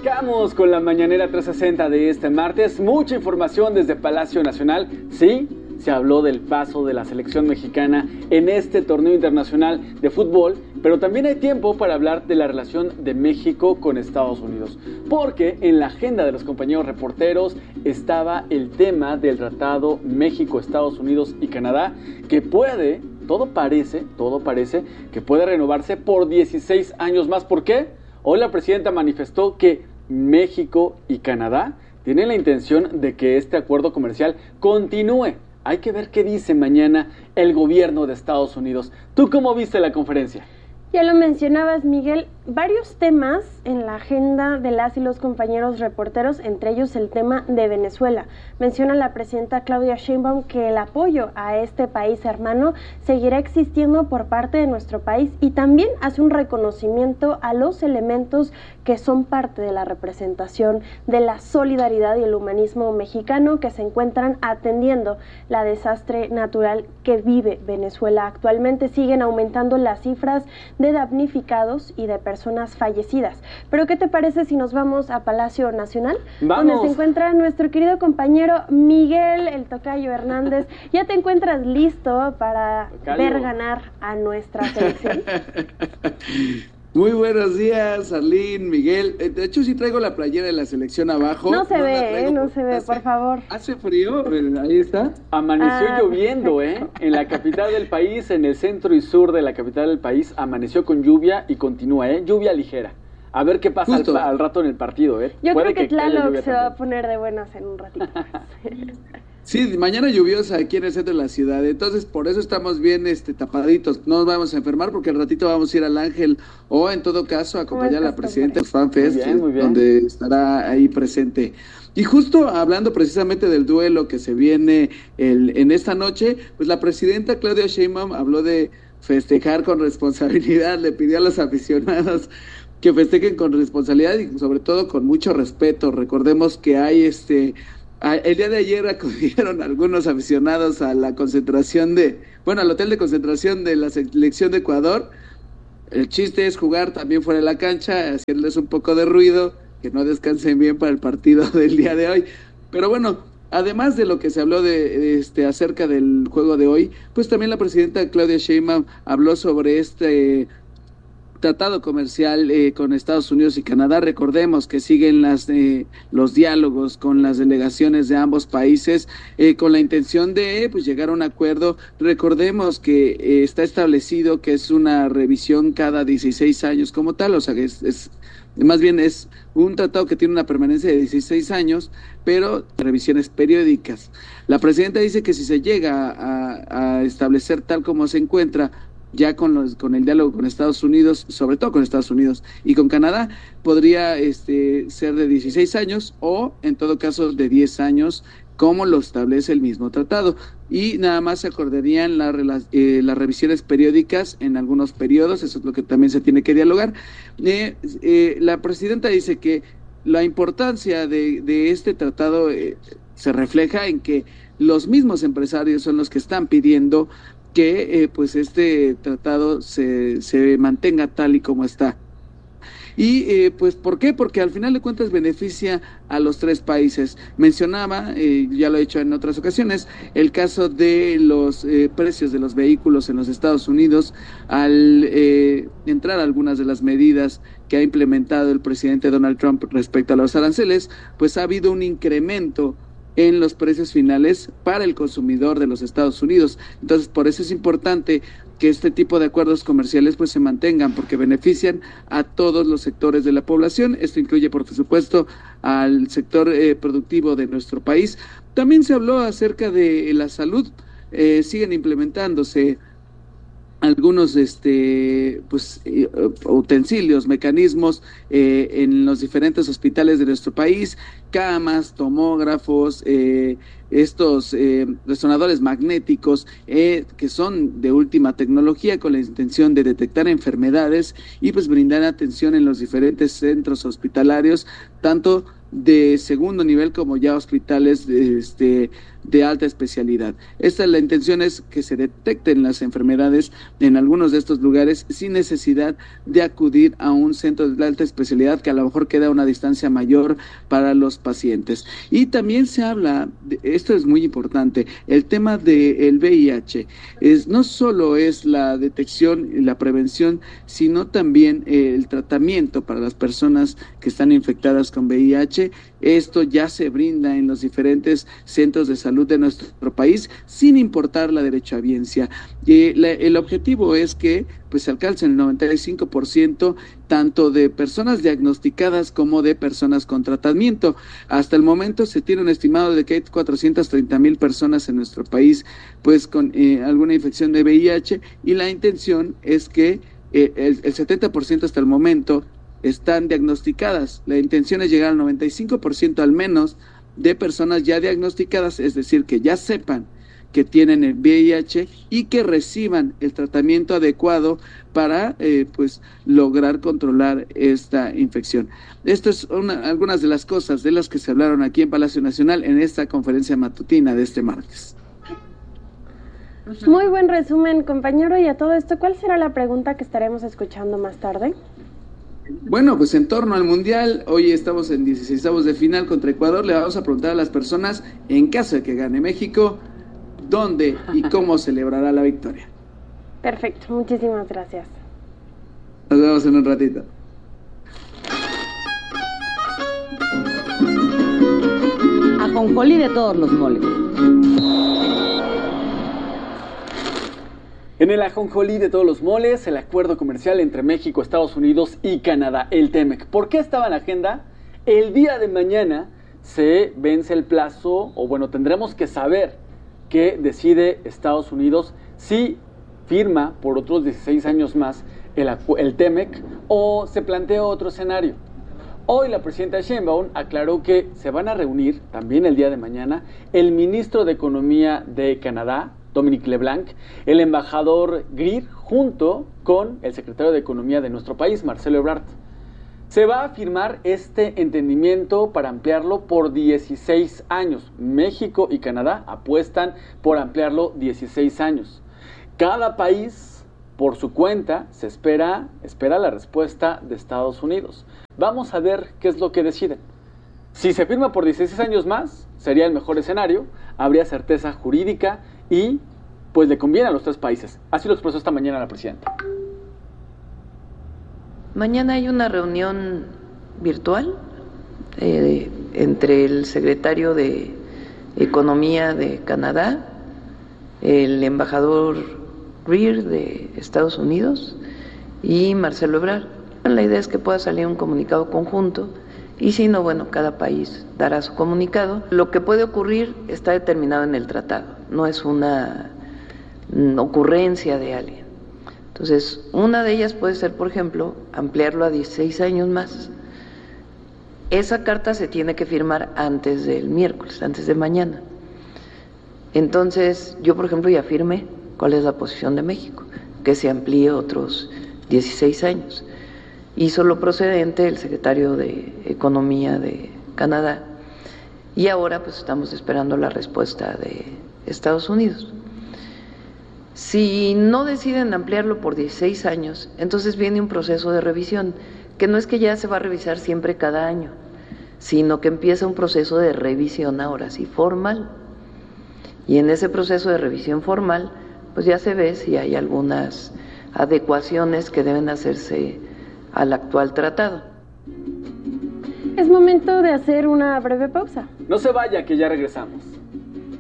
Arrancamos con la Mañanera 360 de este martes. Mucha información desde Palacio Nacional. Sí, se habló del paso de la selección mexicana en este torneo internacional de fútbol, pero también hay tiempo para hablar de la relación de México con Estados Unidos, porque en la agenda de los compañeros reporteros estaba el tema del tratado México, Estados Unidos y Canadá, que todo parece que puede renovarse por 16 años más. ¿Por qué? Hoy la presidenta manifestó que México y Canadá tienen la intención de que este acuerdo comercial continúe. Hay que ver qué dice mañana el gobierno de Estados Unidos. ¿Tú cómo viste la conferencia? Ya lo mencionabas, Miguel, varios temas en la agenda de las y los compañeros reporteros, entre ellos el tema de Venezuela. Menciona la presidenta Claudia Sheinbaum que el apoyo a este país hermano seguirá existiendo por parte de nuestro país y también hace un reconocimiento a los elementos que son parte de la representación de la solidaridad y el humanismo mexicano que se encuentran atendiendo la desastre natural que vive Venezuela. Actualmente siguen aumentando las cifras de damnificados y de personas fallecidas. Pero ¿qué te parece si nos vamos a Palacio Nacional? ¡Vamos! Donde se encuentra nuestro querido compañero Miguel, el Tocayo Hernández. ¿Ya te encuentras listo para ver ganar a nuestra selección? Muy buenos días, Arlene, Miguel. De hecho, sí traigo la playera de la selección abajo. No se ve, por favor. Hace frío, ahí está. Amaneció lloviendo, en la capital del país, en el centro y sur de la capital del país, amaneció con lluvia y continúa, lluvia ligera. A ver qué pasa al rato en el partido, Yo creo que Tlaloc se va a poner de buenas en un ratito. Sí, mañana lluviosa aquí en el centro de la ciudad, entonces por eso estamos bien tapaditos, no nos vamos a enfermar porque al ratito vamos a ir al Ángel o en todo caso a acompañar a la presidenta del FanFest, muy bien. Donde estará ahí presente. Y justo hablando precisamente del duelo que se viene en esta noche, pues la presidenta Claudia Sheinbaum habló de festejar con responsabilidad, le pidió a los aficionados que festejen con responsabilidad y sobre todo con mucho respeto. Recordemos que hay el día de ayer acudieron algunos aficionados a la concentración al hotel de concentración de la selección de Ecuador. El chiste es jugar también fuera de la cancha, hacerles un poco de ruido, que no descansen bien para el partido del día de hoy. Pero bueno, además de lo que se habló acerca del juego de hoy, pues también la presidenta Claudia Sheinbaum habló sobre tratado comercial con Estados Unidos y Canadá. Recordemos que siguen los diálogos con las delegaciones de ambos países con la intención de llegar a un acuerdo. Recordemos que está establecido que es una revisión cada 16 años como tal, o sea que más bien es un tratado que tiene una permanencia de 16 años, pero revisiones periódicas. La presidenta dice que si se llega a establecer tal como se encuentra, ya con el diálogo con Estados Unidos, sobre todo con Estados Unidos y con Canadá, podría ser de 16 años o en todo caso de 10 años, como lo establece el mismo tratado. Y nada más se acordarían las revisiones periódicas en algunos periodos, eso es lo que también se tiene que dialogar. La presidenta dice que la importancia de este tratado se refleja en que los mismos empresarios son los que están pidiendo que este tratado se mantenga tal y como está. Y ¿por qué? Porque al final de cuentas beneficia a los tres países. Mencionaba, ya lo he hecho en otras ocasiones, el caso de los precios de los vehículos en los Estados Unidos. Al entrar algunas de las medidas que ha implementado el presidente Donald Trump respecto a los aranceles, pues ha habido un incremento en los precios finales para el consumidor de los Estados Unidos. Entonces, por eso es importante que este tipo de acuerdos comerciales se mantengan, porque benefician a todos los sectores de la población. Esto incluye, por supuesto, al sector productivo de nuestro país. También se habló acerca de la salud. Siguen implementándose algunos utensilios, mecanismos en los diferentes hospitales de nuestro país, camas, tomógrafos, estos resonadores magnéticos que son de última tecnología con la intención de detectar enfermedades y brindar atención en los diferentes centros hospitalarios, tanto de segundo nivel como ya hospitales de de alta especialidad. La intención es que se detecten las enfermedades en algunos de estos lugares sin necesidad de acudir a un centro de alta especialidad que a lo mejor queda a una distancia mayor para los pacientes. Y también se habla, esto es muy importante, el tema del VIH. No solo es la detección y la prevención, sino también el tratamiento para las personas que están infectadas con VIH. Esto ya se brinda en los diferentes centros de salud de nuestro país, sin importar la derechohabiencia. El objetivo es que se alcance el 95% tanto de personas diagnosticadas como de personas con tratamiento. Hasta el momento se tiene un estimado de que hay 430,000 personas en nuestro país con alguna infección de VIH, y la intención es que el 70% hasta el momento están diagnosticadas. La intención es llegar al 95% al menos de personas ya diagnosticadas, es decir, que ya sepan que tienen el VIH y que reciban el tratamiento adecuado para lograr controlar esta infección. Esto es algunas de las cosas de las que se hablaron aquí en Palacio Nacional en esta conferencia matutina de este martes. Muy buen resumen, compañero. Y a todo esto, ¿cuál será la pregunta que estaremos escuchando más tarde? Bueno, en torno al Mundial, hoy estamos en 16avos de final contra Ecuador. Le vamos a preguntar a las personas, en caso de que gane México, ¿dónde y cómo celebrará la victoria? Perfecto, muchísimas gracias. Nos vemos en un ratito. Ajonjolí de todos los moles. En el ajonjolí de todos los moles, el acuerdo comercial entre México, Estados Unidos y Canadá, el TEMEC. ¿Por qué estaba en la agenda? El día de mañana se vence el plazo, tendremos que saber qué decide Estados Unidos, si firma por otros 16 años más el TEMEC o se plantea otro escenario. Hoy la presidenta Sheinbaum aclaró que se van a reunir también el día de mañana el ministro de Economía de Canadá, Dominic LeBlanc, el embajador Greer, junto con el secretario de Economía de nuestro país, Marcelo Ebrard. Se va a firmar este entendimiento para ampliarlo por 16 años. México y Canadá apuestan por ampliarlo 16 años. Cada país, por su cuenta, espera la respuesta de Estados Unidos. Vamos a ver qué es lo que deciden. Si se firma por 16 años más, sería el mejor escenario, habría certeza jurídica y le conviene a los tres países. Así lo expresó esta mañana la presidenta. Mañana hay una reunión virtual entre el secretario de Economía de Canadá, el embajador Greer de Estados Unidos y Marcelo Ebrard. La idea es que pueda salir un comunicado conjunto y si no, cada país dará su comunicado. Lo que puede ocurrir está determinado en el tratado, no es una ocurrencia de alguien. Entonces, una de ellas puede ser, por ejemplo, ampliarlo a 16 años más. Esa carta se tiene que firmar antes del miércoles, antes de mañana. Entonces, yo, por ejemplo, ya firmé cuál es la posición de México, que se amplíe otros 16 años. Hizo lo procedente el secretario de Economía de Canadá y ahora estamos esperando la respuesta de Estados Unidos. Si no deciden ampliarlo por 16 años, entonces viene un proceso de revisión, que no es que ya se va a revisar siempre cada año, sino que empieza un proceso de revisión ahora sí formal. Y en ese proceso de revisión formal, ya se ve si hay algunas adecuaciones que deben hacerse al actual tratado. Es momento de hacer una breve pausa. No se vaya, que ya regresamos.